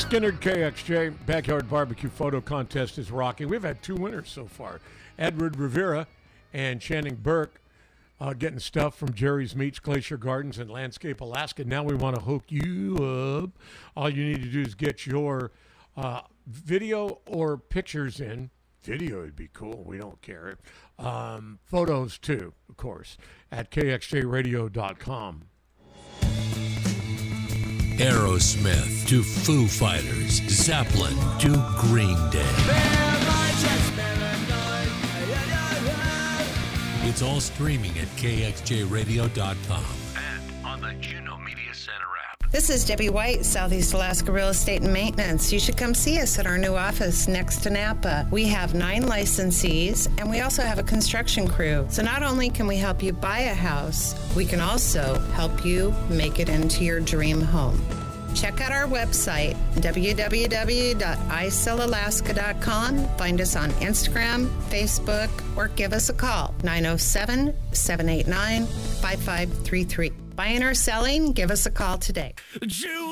Skinner KXJ Backyard Barbecue Photo Contest is rocking. We've had 2 winners so far. Edward Rivera and Channing Burke getting stuff from Jerry's Meats, Glacier Gardens, and Landscape Alaska. Now we want to hook you up. All you need to do is get your video or pictures in. Video would be cool. We don't care. Photos, too, of course, at kxjradio.com. Aerosmith to Foo Fighters, Zeppelin to Green Day. It's all streaming at kxjradio.com and on the Juno Media Center app. This is Debbie White, Southeast Alaska Real Estate and Maintenance. You should come see us at our new office next to Napa. We have 9 licensees, and we also have a construction crew. So not only can we help you buy a house, we can also help you make it into your dream home. Check out our website, www.isellalaska.com. Find us on Instagram, Facebook, or give us a call, 907-789-5533. Buying or selling, give us a call today.